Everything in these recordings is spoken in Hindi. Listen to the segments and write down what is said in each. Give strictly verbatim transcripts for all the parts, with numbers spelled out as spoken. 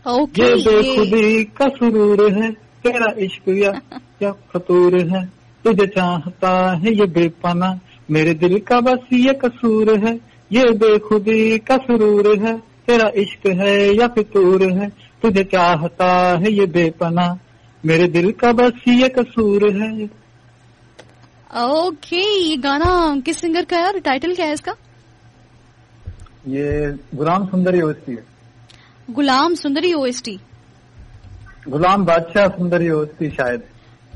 ओके, ये बेखुदी का सुरूर है, तेरा इश्क या क्या फतूर है, तुझे चाहता है ये बेपना, मेरे दिल का बस ये कसूर है। ये बेखुदी का सुरूर है, तेरा इश्क है या फितूर है, तुझे चाहता है ये बेपना, मेरे दिल का बस ये कसूर है। ओके, ये गाना किस सिंगर का है और टाइटल क्या है इसका? ये गुलाम सुंदरी ओएसटी है। गुलाम सुंदरी ओएसटी, गुलाम बादशाह सुंदरी ओएसटी शायद।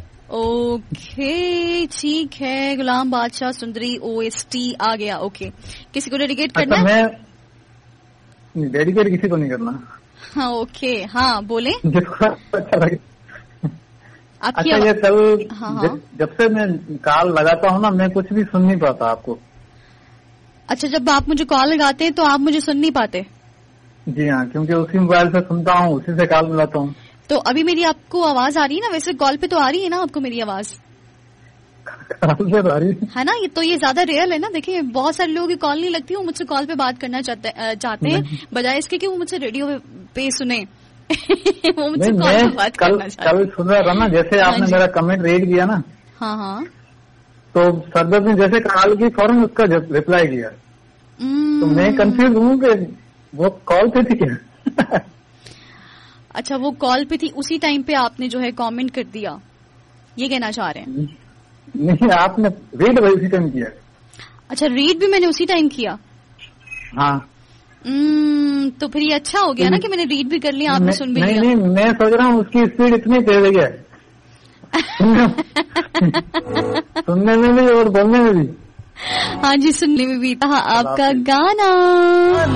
ओके ठीक है, गुलाम बादशाह सुंदरी ओएसटी आ गया। ओके, किसी को डेडिकेट करना अच्छा, है? मैं डेडिकेट किसी को नहीं करना। हाँ ओके, हाँ बोले। जिसको अच्छा लगे। आपकी अच्छा, ये कल हाँ, हाँ। जब, जब से मैं कॉल लगाता हूँ ना, मैं कुछ भी सुन नहीं पाता आपको। अच्छा, जब आप मुझे कॉल लगाते हैं तो आप मुझे सुन नहीं पाते? जी हाँ, क्योंकि उसी मोबाइल से सुनता हूँ, उसी से कॉल मिलाता हूँ। तो अभी मेरी आपको आवाज आ रही है ना? वैसे कॉल पे तो आ रही है ना आपको मेरी आवाज? कॉल से आ रही है ना? ये तो ये ज्यादा रियल है ना। देखिए, बहुत सारे लोगों की कॉल नहीं लगती, वो मुझसे कॉल पे बात करना चाहते चाहते हैं बजाय इसके कि वो मुझसे रेडियो पे सुने। वो मुझसे कॉल पे बात कल, करना चाहते कल सुन रहा था ना, जैसे आपने हाँ मेरा कमेंट रीड किया ना, हाँ हाँ, तो सरदर ने जैसे कॉल की फौरन उसका रिप्लाई किया, तो मैं कंफ्यूज हूँ कि वो कॉल पे थी क्या? अच्छा, वो कॉल पे थी, उसी टाइम पे आपने जो है कमेंट कर दिया, ये कहना चाह रहे हैं? नहीं, आपने रीड उसी टाइम किया। अच्छा, रीड भी मैंने उसी टाइम किया। हाँ, हम्म, तो फिर ये अच्छा हो गया ना कि मैंने रीड भी कर लिया, आपने सुन भी लिया। नहीं नहीं, मैं सोच रहा हूँ उसकी स्पीड इतनी तेज है सुनने में भी और बोलने में भी। हाँ जी, सुनने में भी। हाँ, आपका गाना